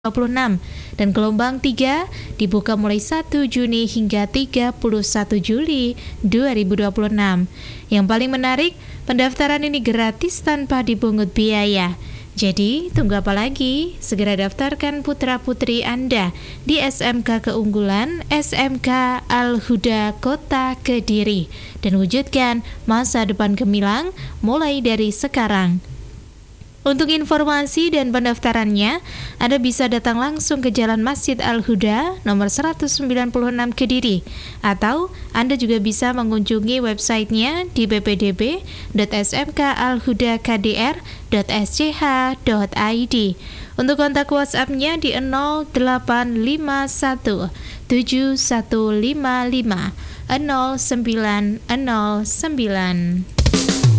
dan gelombang 3 dibuka mulai 1 Juni hingga 31 Juli 2026. Yang paling menarik, pendaftaran ini gratis tanpa dipungut biaya. Jadi, tunggu apa lagi? Segera daftarkan putra-putri Anda di SMK keunggulan SMK Al-Huda Kota Kediri dan wujudkan masa depan gemilang mulai dari sekarang. Untuk informasi dan pendaftarannya, Anda bisa datang langsung ke Jalan Masjid Al-Huda nomor 196 Kediri, atau Anda juga bisa mengunjungi websitenya di ppdb.smkAlHudaKDR.sch.id. Untuk kontak WhatsApp-nya di 0851 7155 0909.